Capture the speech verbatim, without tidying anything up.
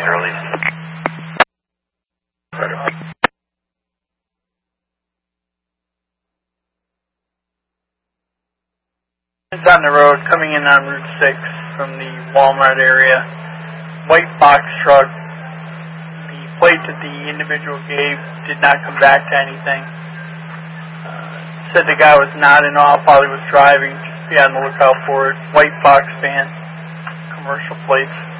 early. It's on the road coming in on Route six from the Walmart area. White box truck. The plate that the individual gave did not come back to anything. Uh, said the guy was nodding off while he was driving. Just be on the lookout for it. White box van. Commercial plates.